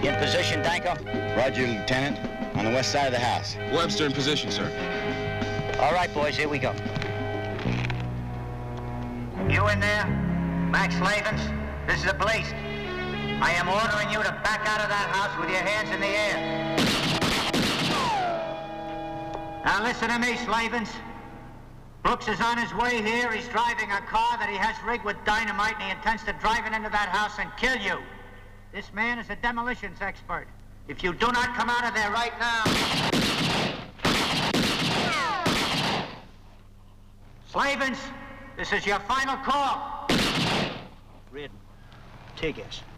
In position, Danko? Roger, Lieutenant. On the west side of the house. Webster in position, sir. All right, boys, here we go. You in there? Max Slavens? This is the police. I am ordering you to back out of that house with your hands in the air. Now listen to me, Slavens. Brooks is on his way here. He's driving a car that he has rigged with dynamite, and he intends to drive it into that house and kill you. This man is a demolitions expert. If you do not come out of there right now... Slavens, this is your final call. Reardon, take us.